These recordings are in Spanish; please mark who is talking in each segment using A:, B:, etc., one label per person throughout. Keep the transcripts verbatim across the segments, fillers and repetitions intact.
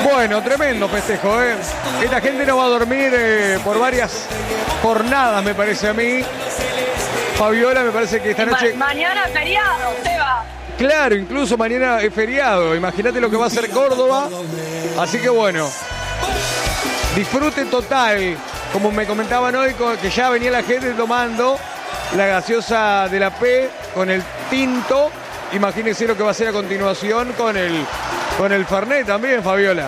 A: Bueno, tremendo festejo, ¿eh? Esta gente no va a dormir eh, por varias jornadas, me parece a mí. Fabiola, me parece que esta noche...
B: Ma mañana feriado, Seba.
A: Claro, incluso mañana es feriado. Imagínate lo que va a hacer Córdoba. Así que bueno, disfrute total. Como me comentaban hoy, que ya venía la gente tomando la gaseosa de la P con el tinto. Imagínense lo que va a hacer a continuación con el, con el Fernet también, Fabiola.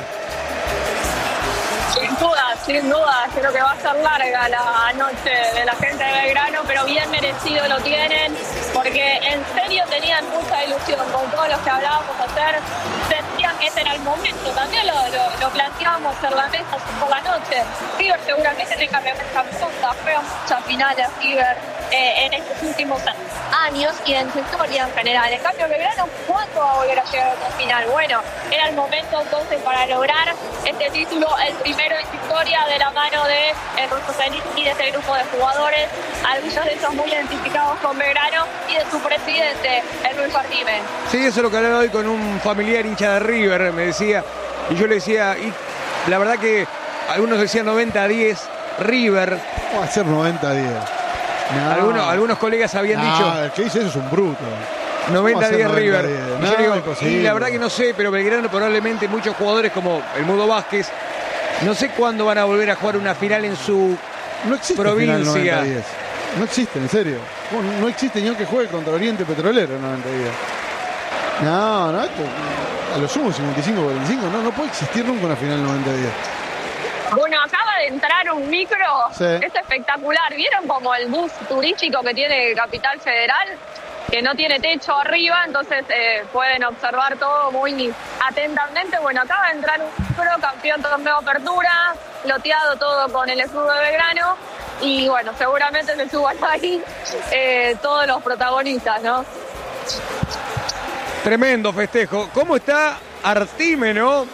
B: Sin duda, sin duda. Creo que va a ser larga la noche de la gente de Belgrano, pero bien merecido lo tienen, porque en serio tenían mucha ilusión con todos los que hablábamos ayer. Sentían que ese era el momento. También lo, lo, lo planteábamos en la mesa por la noche. River seguramente tenga que haber campeón, fue muchas finales River eh, en estos últimos años y en su historia en general. En cambio, Belgrano, ¿cuándo va a volver a llegar a una final? Bueno, era el momento entonces para lograr este título, el primero en su historia, de la mano de el Ruso Feliz y de este grupo de jugadores, algunos de ellos muy identificados con Belgrano, y de su presidente, el Luis Artime.
A: Sí, eso es lo que hablaba hoy con un familiar hincha de River, me decía, y yo le decía, y la verdad que algunos decían noventa a diez River.
C: Va a ser noventa a diez. No.
A: Algunos, algunos colegas habían
C: no,
A: dicho...
C: el que dice eso es un bruto.
A: noventa a diez River.
C: No,
A: y, yo digo,
C: imposible.
A: Y la verdad que no sé, pero Belgrano probablemente muchos jugadores como el Mudo Vázquez, no sé cuándo van a volver a jugar una final en su
C: no existe
A: provincia.
C: Final noventa a diez. No existe, en serio. No existe ni aunque juegue contra Oriente Petrolero noventa a diez. No, no, esto, a lo sumo cincuenta y cinco cuarenta y cinco, no, no puede existir nunca una final noventa a diez.
B: Bueno, acaba de entrar un micro,
C: sí.
B: Es espectacular. ¿Vieron como el bus turístico que tiene Capital Federal? Que no tiene techo arriba, entonces eh, pueden observar todo muy atentamente. Bueno, acaba de entrar un micro, campeón torneo apertura, loteado todo con el escudo de Belgrano, y bueno, seguramente se suban ahí eh, todos los protagonistas, ¿no?
A: Tremendo festejo. ¿Cómo está Artime, no?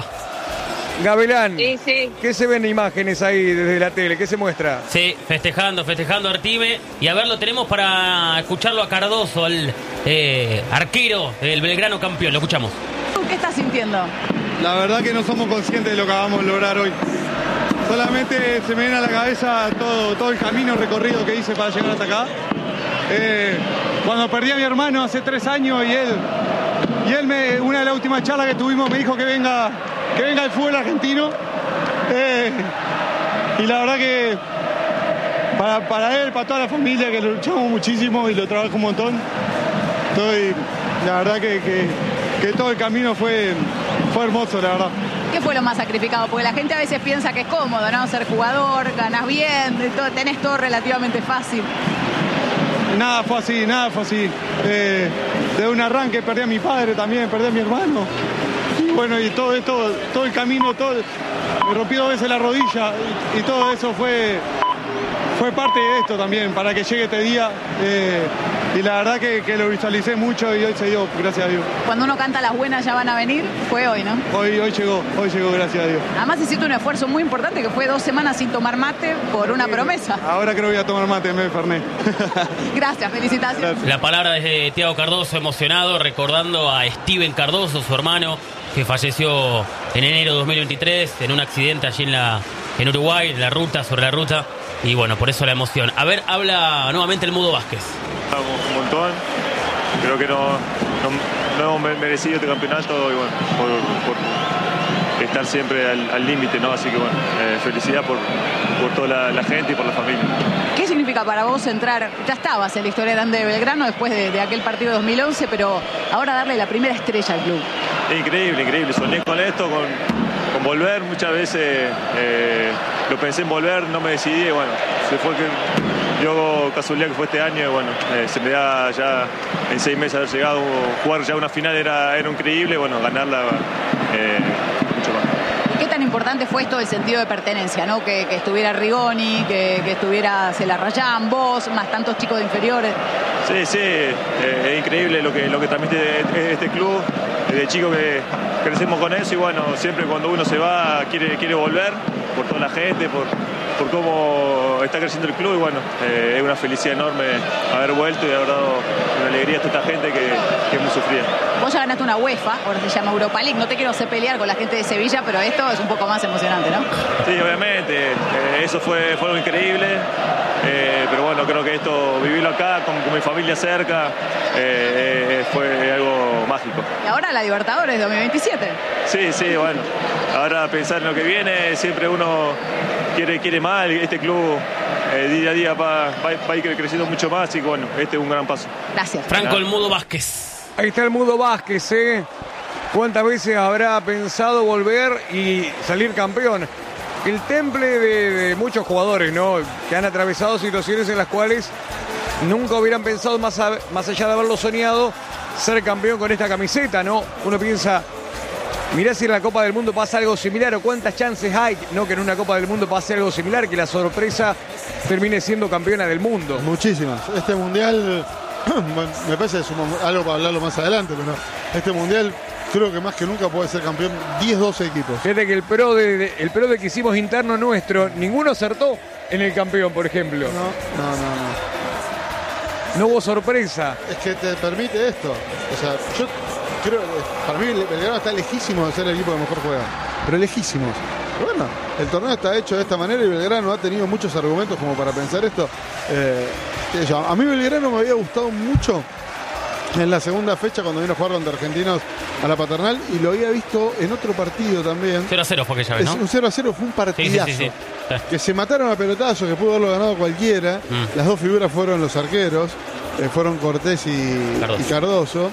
A: Gavilán,
B: sí, sí.
A: ¿Qué se ven imágenes ahí desde la tele? ¿Qué se muestra?
D: Sí, festejando, festejando a Artime. Y a ver, lo tenemos para escucharlo a Cardoso, al eh, arquero del Belgrano campeón. Lo escuchamos.
E: ¿Qué estás sintiendo?
F: La verdad que no somos conscientes de lo que vamos a lograr hoy. Solamente se me viene a la cabeza todo, todo el camino recorrido que hice para llegar hasta acá. Eh, cuando perdí a mi hermano hace tres años y él, y él me, una de las últimas charlas que tuvimos me dijo que venga... que venga el fútbol argentino, eh, y la verdad que para, para él, para toda la familia, que lo luchamos muchísimo y lo trabajo un montón, estoy, la verdad que, que, que todo el camino fue, fue hermoso, la verdad.
E: ¿Qué fue lo más sacrificado? Porque la gente a veces piensa que es cómodo, ¿no? Ser jugador, ganás bien, tenés todo relativamente fácil.
F: Nada fue así, nada fue así. Eh, de un arranque perdí a mi padre también, perdí a mi hermano. Bueno, y todo esto, todo el camino, todo, me rompí dos veces la rodilla y, y todo eso fue, fue parte de esto también, para que llegue este día. Eh, y la verdad que, que lo visualicé mucho y hoy se dio, gracias a Dios.
E: Cuando uno canta las buenas ya van a venir, fue hoy, ¿no?
F: Hoy, hoy llegó, hoy llegó, gracias a Dios.
E: Además hiciste un esfuerzo muy importante, que fue dos semanas sin tomar mate por una promesa.
F: Ahora creo que voy a tomar mate en vez de Fernet.
E: Gracias, felicitaciones.
F: Gracias.
D: La palabra de Thiago Cardoso, emocionado, recordando a Steven Cardoso, su hermano, que falleció en enero de dos mil veintitrés en un accidente allí en la en Uruguay, en la ruta, sobre la ruta, y bueno, por eso la emoción. A ver, habla nuevamente el Mudo Vázquez.
G: Un montón, creo que no, no, no hemos merecido este campeonato y bueno, por, por estar siempre al límite, ¿no? Así que bueno, eh, felicidad por, por toda la, la gente y por la familia.
E: ¿Qué significa para vos entrar? Ya estabas en la historia grande de Belgrano después de, de aquel partido de dos mil once, pero ahora darle la primera estrella al club.
G: Increíble, increíble. Soñé con esto, con, con volver. Muchas veces eh, lo pensé en volver, no me decidí. Y bueno, se fue que yo casualidad que fue este año. Y bueno, eh, se me da ya en seis meses haber llegado. Jugar ya una final era, era increíble. Bueno, ganarla eh, mucho más.
E: ¿Qué tan importante fue esto del sentido de pertenencia, ¿no? Que, que estuviera Rigoni, que, que estuviera Celarrayán, vos, más tantos chicos de inferiores.
G: Sí, sí, eh, es increíble lo que, lo que transmite este club. Desde chicos que crecemos con eso y bueno, siempre cuando uno se va quiere, quiere volver por toda la gente, por, por cómo está creciendo el club y bueno, eh, es una felicidad enorme haber vuelto y haber dado una alegría a toda esta gente que, que es muy sufrida.
E: Vos ya ganaste una UEFA, ahora se llama Europa League. No te quiero hacer pelear con la gente de Sevilla, pero esto es un poco más emocionante, ¿no?
G: Sí, obviamente. Eh, eso fue, fue algo increíble. Eh, pero bueno, creo que esto, vivirlo acá, con, con mi familia cerca, eh, eh, fue algo mágico.
E: Y ahora la Libertadores dos mil veintisiete.
G: Sí, sí, bueno. Ahora pensar en lo que viene, siempre uno quiere, quiere más. Este club eh, día a día va, va, va a ir creciendo mucho más y bueno, este es un gran paso.
E: Gracias.
D: Franco El Mudo Vázquez.
A: Ahí está el Mudo Vázquez, ¿eh? ¿Cuántas veces habrá pensado volver y salir campeón? El temple de, de muchos jugadores, ¿no? Que han atravesado situaciones en las cuales nunca hubieran pensado, más, a, más allá de haberlo soñado, ser campeón con esta camiseta, ¿no? Uno piensa, mirá si en la Copa del Mundo pasa algo similar o cuántas chances hay, ¿no? Que en una Copa del Mundo pase algo similar, que la sorpresa termine siendo campeona del mundo.
C: Muchísimas. Este mundial, bueno, me parece que es un- algo para hablarlo más adelante, pero este mundial creo que más que nunca puede ser campeón diez doce equipos.
A: Fíjate que el pro de, de- el pro de que hicimos interno nuestro, ninguno acertó en el campeón, por ejemplo.
C: No, no, no, no.
A: No hubo sorpresa.
C: Es que te permite esto. O sea, yo creo que para mí Belgrano está lejísimo de ser el equipo que mejor juega. Pero lejísimos. Pero bueno, el torneo está hecho de esta manera y Belgrano ha tenido muchos argumentos como para pensar esto. Eh, qué sé yo, a mí Belgrano me había gustado mucho en la segunda fecha cuando vino a jugar contra Argentinos a la Paternal y lo había visto en otro partido también.
D: cero a cero fue aquella vez,
C: Es
D: ¿no?
C: un cero a cero fue un
D: Sí, sí,
C: partidazo.
D: sí, sí. Sí.
C: Que se mataron a pelotazos, que pudo haberlo ganado cualquiera.
D: Mm.
C: Las dos figuras fueron los arqueros, eh, fueron Cortés y
D: Cardoso.
C: y Cardoso.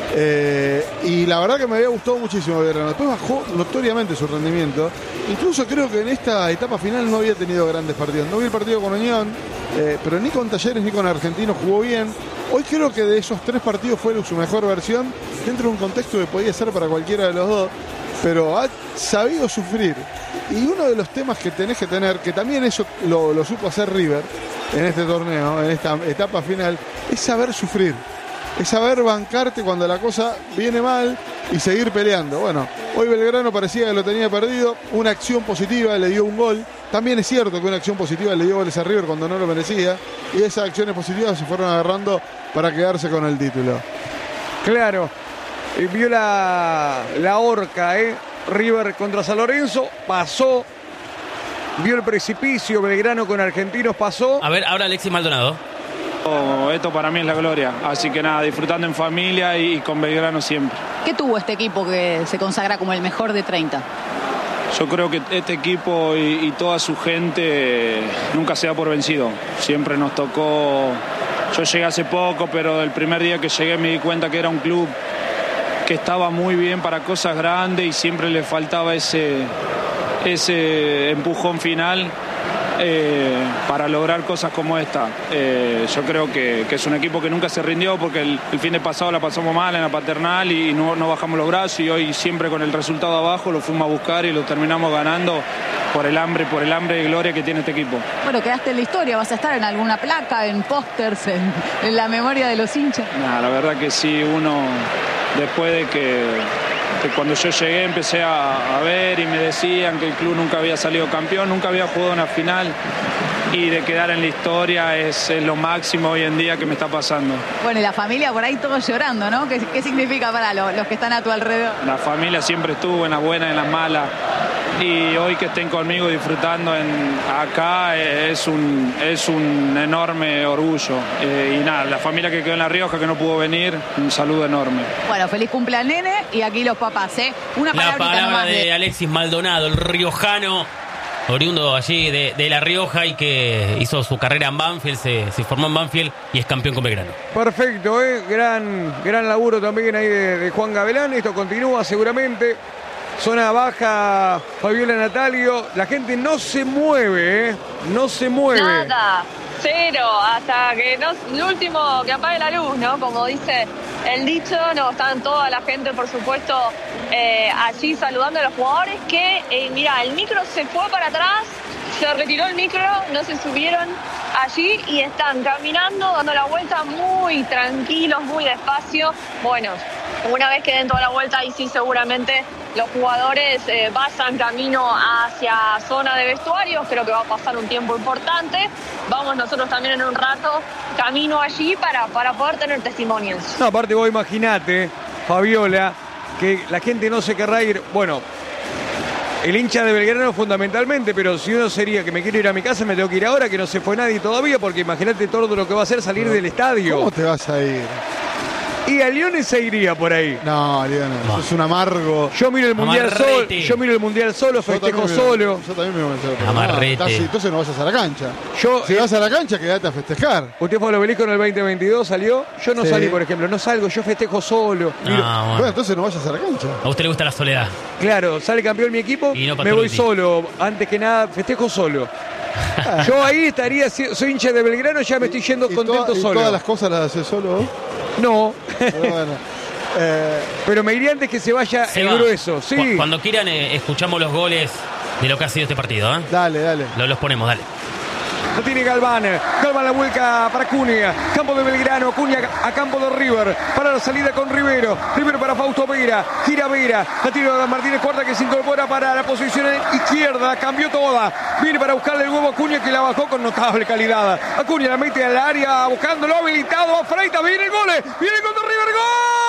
C: Eh, y la verdad que me había gustado muchísimo Belgrano. Después bajó notoriamente su rendimiento. Incluso creo que en esta etapa final no había tenido grandes partidos. No vi el partido con Unión, eh, pero ni con Talleres ni con Argentinos jugó bien. Hoy creo que de esos tres partidos fue su mejor versión, dentro de un contexto que podía ser para cualquiera de los dos, pero ha sabido sufrir. Y uno de los temas que tenés que tener, que también eso lo, lo supo hacer River en este torneo, en esta etapa final, es saber sufrir. Es saber bancarte cuando la cosa viene mal y seguir peleando. Bueno, hoy Belgrano parecía que lo tenía perdido. Una acción positiva le dio un gol. También es cierto que una acción positiva le dio goles a River cuando no lo merecía. Y esas acciones positivas se fueron agarrando para quedarse con el título.
A: Claro, eh, vio la, la horca, ¿eh? River contra San Lorenzo, pasó. Vio el precipicio, Belgrano con Argentinos pasó.
D: A ver, ahora Alexis Maldonado.
H: Oh, esto para mí es la gloria, así que nada, disfrutando en familia y, y con Belgrano siempre.
E: ¿Qué tuvo este equipo que se consagra como el mejor de treinta?
H: Yo creo que este equipo y, y toda su gente nunca se da por vencido. Siempre nos tocó, yo llegué hace poco, pero el primer día que llegué me di cuenta que era un club que estaba muy bien para cosas grandes y siempre le faltaba ese, ese empujón final. Eh, para lograr cosas como esta. Eh, yo creo que, que es un equipo que nunca se rindió porque el, el fin de pasado la pasamos mal en la Paternal y no, no bajamos los brazos y hoy siempre con el resultado abajo lo fuimos a buscar y lo terminamos ganando por el hambre, por el hambre de gloria que tiene este equipo.
E: Bueno, quedaste en la historia, vas a estar en alguna placa, en pósters, en, en la memoria de los hinchas.
H: Nah, la verdad que sí, uno después de que, que cuando yo llegué empecé a, a ver y me decían que el club nunca había salido campeón, nunca había jugado una final y de quedar en la historia es, es lo máximo hoy en día que me está pasando.
E: Bueno, y la familia por ahí todos llorando, ¿no? ¿Qué, qué significa para lo- los que están a tu alrededor?
H: La familia siempre estuvo en las buenas y en las malas y hoy que estén conmigo disfrutando en, acá eh, es un, es un enorme orgullo. Eh, y nada, la familia que quedó en La Rioja que no pudo venir, un saludo enorme.
E: Bueno, feliz cumpleaños, nene, y aquí los papás, ¿eh? Una
D: La
E: palabrita
D: palabra
E: nomás
D: de Alexis Maldonado, el riojano, oriundo allí de, de La Rioja y que hizo su carrera en Banfield, se, se formó en Banfield y es campeón con Belgrano.
A: Perfecto, ¿eh? Gran, gran laburo también ahí de, de Juan Gavilán. Esto continúa seguramente. Zona baja, Fabiola Natalio. La gente no se mueve, ¿eh? No se mueve.
B: Nada, cero, hasta que no, el último que apague la luz, ¿no? Como dice el dicho, no, están toda la gente, por supuesto, eh, allí saludando a los jugadores que, eh, mira, el micro se fue para atrás, se retiró el micro, no se subieron allí y están caminando, dando la vuelta muy tranquilos, muy despacio. Bueno, Una vez que den toda la vuelta, ahí sí seguramente los jugadores eh, vayan camino hacia zona de vestuarios. Creo que va a pasar un tiempo importante. Vamos nosotros también en un rato camino allí para, para poder tener testimonios.
A: No, aparte vos imaginate, Fabiola, que la gente no se querrá ir. Bueno, el hincha de Belgrano fundamentalmente, pero si uno sería que me quiero ir a mi casa, me tengo que ir ahora, que no se fue nadie todavía, porque imagínate todo lo que va a hacer salir del estadio.
C: ¿Cómo te vas a ir?
A: Y a Liones se iría por ahí.
C: No, Liones, no. Es un amargo.
A: Yo miro el mundial solo, yo miro el mundial solo, festejo solo.
C: Yo también me voy a meter.
D: Amarrete.
C: No, entonces no vas a la cancha.
A: Yo,
C: si vas a la cancha, quédate a festejar.
A: Usted fue al Obelisco en el veinte veintidós, salió. Yo no
C: Sí.
A: salí, por ejemplo, no salgo, yo festejo solo. Miro-
D: Ah,
C: Bueno,
D: bueno.
C: entonces no vayas a la cancha.
D: A usted le gusta la soledad.
A: Claro, sale campeón mi equipo,
D: Y no
A: me voy
D: Pastoruti.
A: solo. Antes que nada, festejo solo. Yo ahí estaría, si- soy hincha de Belgrano, ya me estoy yendo
C: Y
A: contento
C: toda- y
A: solo.
C: todas las cosas las haces solo vos.
A: No,
C: Pero bueno. Eh,
A: pero me iría antes que se vaya
D: Se
A: el
D: va.
A: grueso. Sí.
D: Cu- Cuando quieran, eh, escuchamos los goles de lo que ha sido este partido. ¿eh?
C: dale, dale.
D: Lo- Los ponemos, dale.
A: Lo tiene Galván. Galván la vuelca para Cunha. Campo de Belgrano. Cunha a campo de River. Para la salida con Rivero. Rivero para Fausto Vera. Gira Vera. La tira de Martínez Cuarta que se incorpora para la posición izquierda. Cambió toda. Viene para buscarle el huevo a Cunha que la bajó con notable calidad. Acuña la mete al área buscándolo habilitado. A Freitas. Viene el gol. Viene el gol de River. ¡Gol!